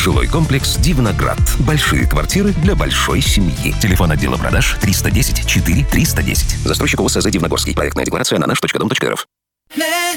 Жилой комплекс «Дивноград». Большие квартиры для большой семьи. Телефон отдела продаж 310 4 310. Застройщик ОСЗ «Дивногорский». Проектная декларация на наш.дом.рф.